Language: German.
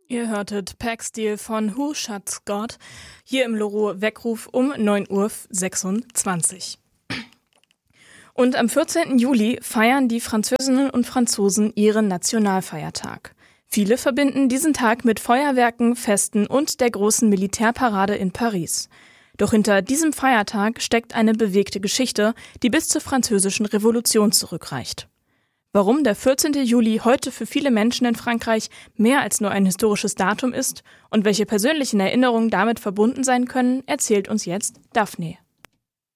Ihr hörtet Packsteel von Who Shuts God hier im Loro Weckruf um 9:26 Uhr. Und am 14. Juli feiern die Französinnen und Franzosen ihren Nationalfeiertag. Viele verbinden diesen Tag mit Feuerwerken, Festen und der großen Militärparade in Paris. Doch hinter diesem Feiertag steckt eine bewegte Geschichte, die bis zur Französischen Revolution zurückreicht. Warum der 14. Juli heute für viele Menschen in Frankreich mehr als nur ein historisches Datum ist und welche persönlichen Erinnerungen damit verbunden sein können, erzählt uns jetzt Daphne.